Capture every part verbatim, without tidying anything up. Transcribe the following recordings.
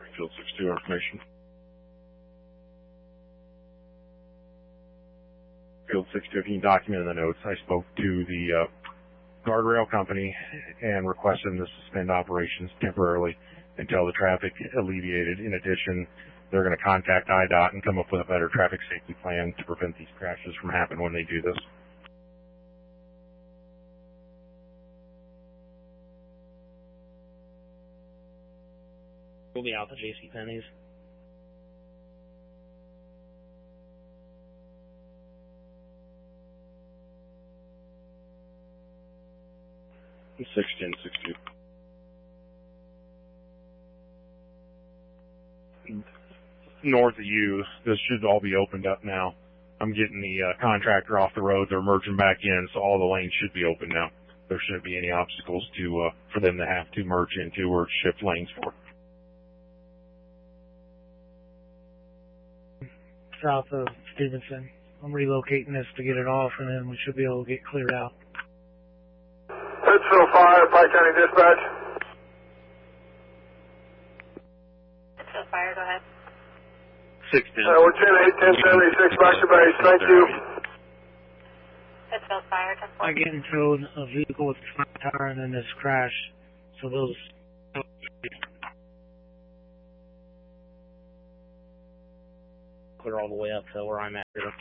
Field sixty-two information. Field sixty-two, can you document in the notes? I spoke to the uh, guardrail company and requested them to suspend operations temporarily until the traffic alleviated. In addition, they're going to contact I DOT and come up with a better traffic safety plan to prevent these crashes from happening when they do this. We'll be out to JCPenney's. sixty and sixty. North of you, this should all be opened up now. I'm getting the uh, contractor off the road. They're merging back in, so all the lanes should be open now. There shouldn't be any obstacles to uh, for them to have to merge into or shift lanes for. South of Stevenson. I'm relocating this to get it off, and then we should be able to get cleared out. Pittsville Fire, Pike County Dispatch. Pittsville Fire, go ahead. six ten. Uh, we're ten eight, ten seventy-six, back to base, thank you. Pittsville Fire, ten four. I get towed a vehicle with a flat tire and then this crash, so those... Clear all the way up to where I'm at here.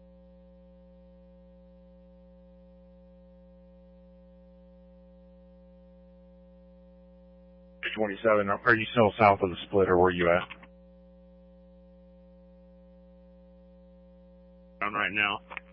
twenty-seven, are you still south of the split, or where are you at? I'm right now.